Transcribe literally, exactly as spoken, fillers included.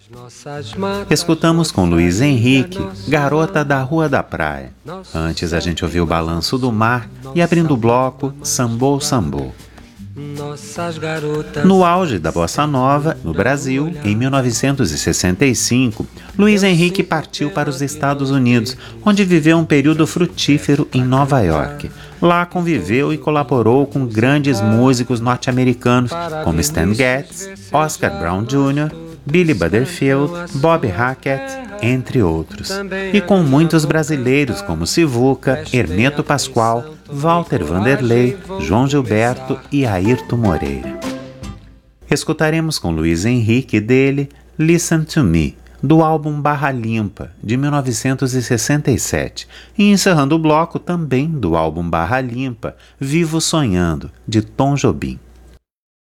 Escutamos com Luiz Henrique, Garota da Rua da Praia. Antes a gente ouviu o Balanço do Mar e, abrindo o bloco, Sambô Sambô. No auge da Bossa Nova, no Brasil, em mil novecentos e sessenta e cinco, Luiz Henrique partiu para os Estados Unidos, onde viveu um período frutífero em Nova York. Lá conviveu e colaborou com grandes músicos norte-americanos como Stan Getz, Oscar Brown Júnior, Billy Butterfield, Bob Hackett, entre outros. E com muitos brasileiros como Sivuca, Hermeto Pascoal, Walter Vanderlei, João Gilberto e Airto Moreira. Escutaremos com Luiz Henrique dele Listen to Me, do álbum Barra Limpa, de mil novecentos e sessenta e sete, e encerrando o bloco também do álbum Barra Limpa, Vivo Sonhando, de Tom Jobim.